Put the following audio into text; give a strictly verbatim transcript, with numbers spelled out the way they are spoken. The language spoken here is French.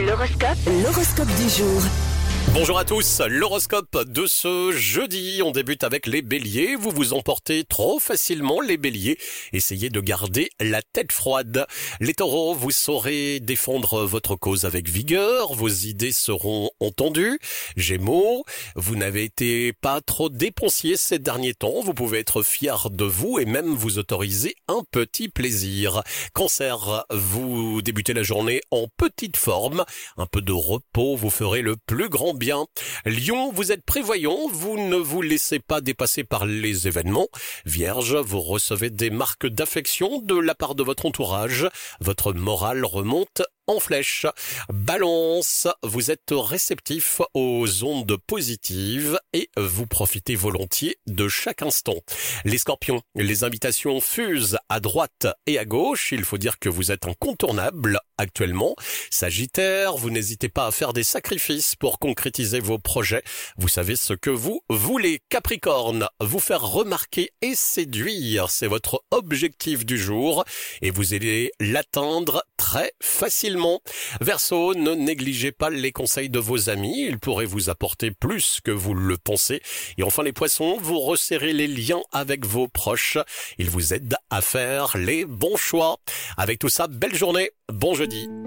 L'horoscope, l'horoscope du jour. Bonjour à tous, l'horoscope de ce jeudi, on débute avec les béliers. Vous vous emportez trop facilement les béliers, essayez de garder la tête froide. Les taureaux, vous saurez défendre votre cause avec vigueur, vos idées seront entendues. Gémeaux, vous n'avez été pas trop dépensier ces derniers temps, vous pouvez être fier de vous et même vous autoriser un petit plaisir. Cancer, vous débutez la journée en petite forme, un peu de repos vous ferait le plus grand bien. Lion, vous êtes prévoyant, vous ne vous laissez pas dépasser par les événements. Vierge, vous recevez des marques d'affection de la part de votre entourage. Votre morale remonte en flèche. Balance, vous êtes réceptif aux ondes positives et vous profitez volontiers de chaque instant. Les scorpions, les invitations fusent à droite et à gauche. Il faut dire que vous êtes incontournable actuellement. Sagittaire, vous n'hésitez pas à faire des sacrifices pour concrétiser vos projets. Vous savez ce que vous voulez. Capricorne, vous faire remarquer et séduire, c'est votre objectif du jour et vous allez l'atteindre très facilement. Verseau, ne négligez pas les conseils de vos amis, ils pourraient vous apporter plus que vous le pensez. Et enfin les poissons, vous resserrez les liens avec vos proches, ils vous aident à faire les bons choix. Avec tout ça, belle journée, bon jeudi.